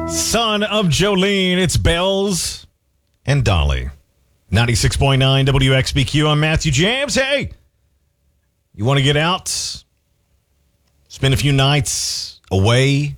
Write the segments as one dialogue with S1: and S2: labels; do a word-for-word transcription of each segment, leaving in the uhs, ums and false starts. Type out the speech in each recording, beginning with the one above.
S1: Son of Jolene, it's Bells and Dolly. ninety-six point nine W X B Q. I'm Matthew James. Hey, you want to get out, spend a few nights away?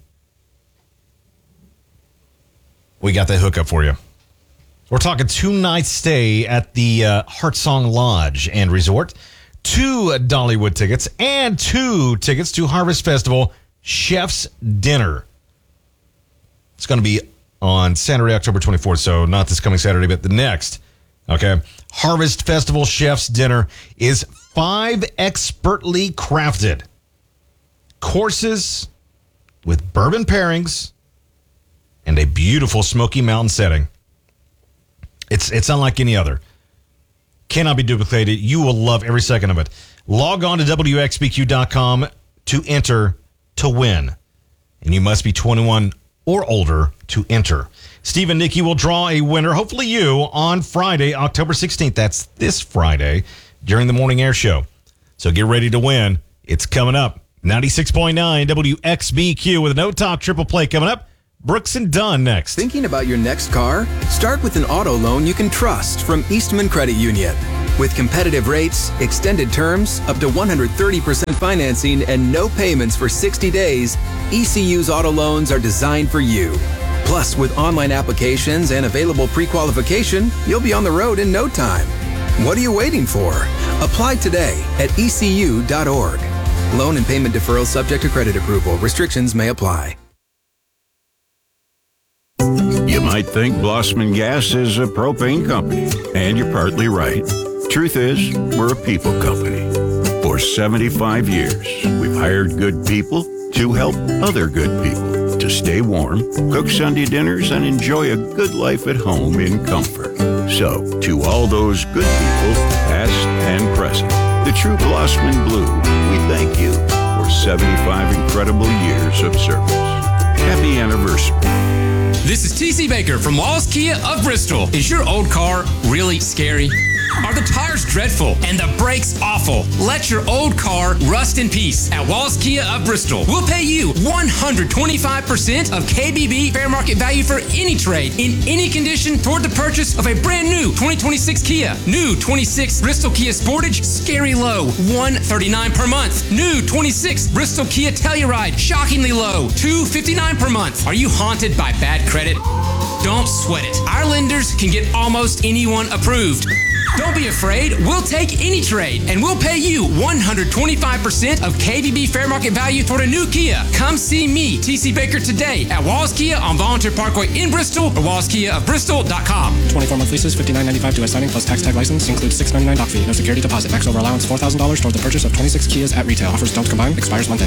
S1: We got that hookup for you. We're talking two-night stay at the uh, Heartsong Lodge and Resort, two Dollywood tickets, and two tickets to Harvest Festival Chef's Dinner. It's going to be on Saturday, October twenty-fourth, so not this coming Saturday, but the next. Okay. Harvest Festival Chef's Dinner is five expertly crafted courses with bourbon pairings and a beautiful Smoky Mountain setting. It's it's unlike any other. Cannot be duplicated. You will love every second of it. Log on to W X B Q dot com to enter to win. And you must be twenty-one or older to enter. Steve and Nikki will draw a winner, hopefully you, on Friday, October sixteenth. That's this Friday during the morning air show. So get ready to win. It's coming up. ninety-six point nine W X B Q with a no talk triple play coming up. Brooks and Dunn next.
S2: Thinking about your next car? Start with an auto loan you can trust from Eastman Credit Union. With competitive rates, extended terms, up to one hundred thirty percent financing, and no payments for sixty days, E C U's auto loans are designed for you. Plus, with online applications and available pre-qualification, you'll be on the road in no time. What are you waiting for? Apply today at E C U dot org. Loan and payment deferral subject to credit approval. Restrictions may apply.
S3: You might think Blossman Gas is a propane company, and you're partly right. Truth is, we're a people company. For seventy-five years, we've hired good people to help other good people to stay warm, cook Sunday dinners, and enjoy a good life at home in comfort. So, to all those good people, past and present, the true Blossman Blue, we thank you for seventy-five incredible years of service. Happy anniversary.
S4: This is T C Baker from Walls Kia of Bristol. Is your old car really scary? Are the tires dreadful and the brakes awful? Let your old car rust in peace at Walls Kia of Bristol. We'll pay you one hundred twenty-five percent of K B B fair market value for any trade in any condition toward the purchase of a brand new twenty twenty-six Kia. New twenty-six Bristol Kia Sportage, scary low, one hundred thirty-nine dollars per month. New twenty-six Bristol Kia Telluride, shockingly low, two hundred fifty-nine dollars per month. Are you haunted by bad credit? Don't sweat it. Our lenders can get almost anyone approved. Don't be afraid. We'll take any trade, and we'll pay you one hundred twenty-five percent of K B B fair market value toward a new Kia. Come see me, T C Baker, today at Walls Kia on Volunteer Parkway in Bristol or walls kia of bristol dot com.
S5: twenty-four month leases, fifty-nine ninety-five due at signing plus tax tag license. Includes six ninety-nine doc fee. No security deposit. Max over allowance four thousand dollars toward the purchase of twenty-six Kias at retail. Offers don't combine. Expires month end.